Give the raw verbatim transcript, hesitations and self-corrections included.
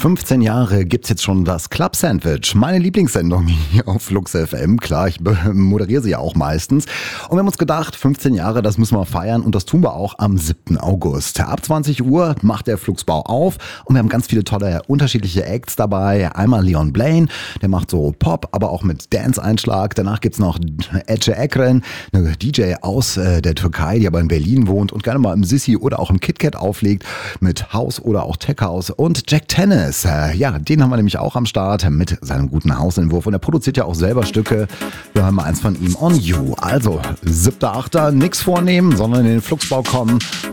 fünfzehn Jahre gibt's jetzt schon das Club Sandwich, meine Lieblingssendung hier auf Flux F M. Klar, ich moderiere sie ja auch meistens. Und wir haben uns gedacht, fünfzehn Jahre, das müssen wir feiern und das tun wir auch am siebten August. Ab zwanzig Uhr macht der Flugsbau auf und wir haben ganz viele tolle, unterschiedliche Acts dabei. Einmal Leon Blaine, der macht so Pop, aber auch mit Dance-Einschlag. Danach gibt's noch Ece Ekren, eine D J aus äh, der Türkei, die aber in Berlin wohnt und gerne mal im Sissi oder auch im KitKat auflegt mit House oder auch Tech House. Und Jack Tennis, äh, ja, den haben wir nämlich auch am Start mit seinem guten Hausentwurf und er produziert ja auch selber Stücke. Wir hören mal eins von ihm, On You. Also, siebter achter nix vornehmen, sondern in den Flugsbau kommen.